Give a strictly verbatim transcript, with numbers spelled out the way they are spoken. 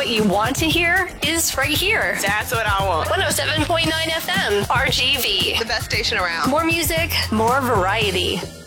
what you want to hear is right here. That's what I want. one oh seven point nine F M, R G V. The best station around. More music, more variety.